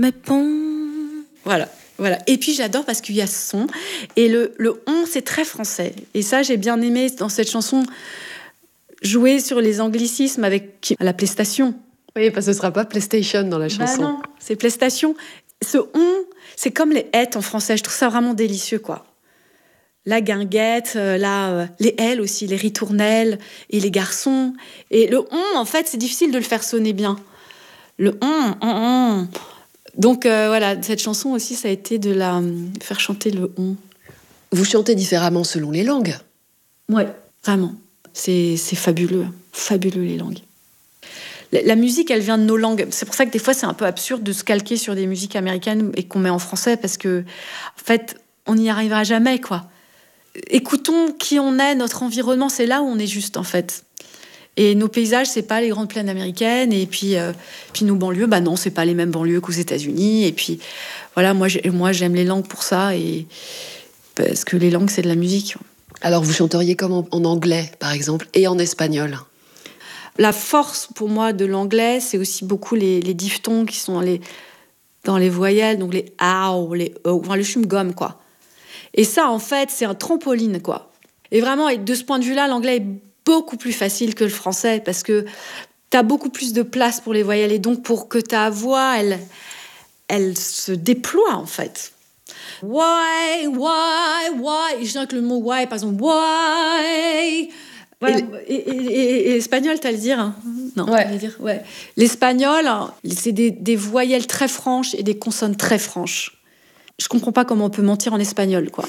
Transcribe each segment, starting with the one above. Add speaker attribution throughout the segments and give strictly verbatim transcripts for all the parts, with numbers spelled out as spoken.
Speaker 1: Mais bon... Voilà. Voilà. Et puis j'adore parce qu'il y a ce son. Et le, le on, c'est très français. Et ça, j'ai bien aimé dans cette chanson jouer sur les anglicismes avec la PlayStation.
Speaker 2: Oui, parce que ce ne sera pas PlayStation dans la chanson.
Speaker 1: Bah non, c'est PlayStation. Ce on, c'est comme les et en français. Je trouve ça vraiment délicieux, quoi. La guinguette, la, euh, les L aussi, les ritournelles et les garçons. Et le on, en fait, c'est difficile de le faire sonner bien. Le on, on, on. Donc euh, voilà, cette chanson aussi, ça a été de la euh, faire chanter le on.
Speaker 2: Vous chantez différemment selon les langues.
Speaker 1: Ouais, vraiment. C'est, c'est fabuleux, fabuleux les langues. La, la musique, elle vient de nos langues. C'est pour ça que des fois, c'est un peu absurde de se calquer sur des musiques américaines et qu'on met en français parce que, en fait, on n'y arrivera jamais, quoi. Écoutons qui on est, notre environnement, c'est là où on est juste, en fait. Et nos paysages, c'est pas les grandes plaines américaines. Et puis, euh, puis nos banlieues, bah non, c'est pas les mêmes banlieues qu'aux États-Unis. Et puis, voilà, moi, j'ai, moi, j'aime les langues pour ça. Et parce que les langues, c'est de la musique.
Speaker 2: Alors, vous chanteriez comme en, en anglais, par exemple, et en espagnol.
Speaker 1: La force, pour moi, de l'anglais, c'est aussi beaucoup les, les diphtongues qui sont les, dans les voyelles, donc les AO, les O, enfin, le chewing-gum, quoi. Et ça, en fait, c'est un trampoline, quoi. Et vraiment, et de ce point de vue-là, l'anglais est beaucoup plus facile que le français parce que t'as beaucoup plus de place pour les voyelles et donc pour que ta voix, elle, elle se déploie, en fait. Why, why, why. Et je dirais que le mot why, par exemple, why. Ouais, et, et, et, et l'espagnol, t'as le dire hein. Non,
Speaker 2: ouais.
Speaker 1: t'as le dire, ouais. L'espagnol, c'est des, des voyelles très franches et des consonnes très franches. Je comprends pas comment on peut mentir en espagnol, quoi.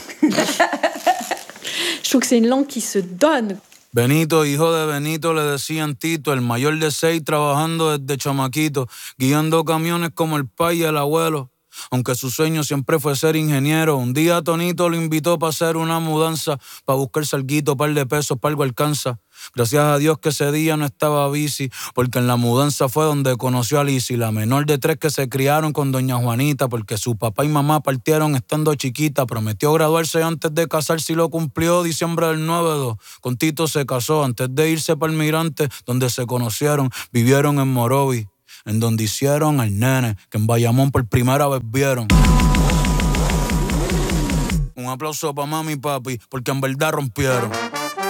Speaker 1: Je trouve que c'est une langue qui se donne.
Speaker 3: Benito, hijo de Benito, le decían Tito, el mayor de seis, trabajando desde chamaquito, guiando camiones como el pai y el abuelo. Aunque su sueño siempre fue ser ingeniero, un día Tonito lo invitó para hacer una mudanza, para buscar salguito, par de pesos, para algo alcanza. Gracias a Dios que ese día no estaba bici, porque en la mudanza fue donde conoció a Lizzy, la menor de tres que se criaron con doña Juanita, porque su papá y mamá partieron estando chiquita. Prometió graduarse antes de casarse y lo cumplió diciembre del noventa y dos. Con Tito se casó antes de irse para el Mirante, donde se conocieron, vivieron en Morovi, en donde hicieron al nene, que en Bayamón por primera vez vieron. Un aplauso para mami y papi, porque en verdad rompieron.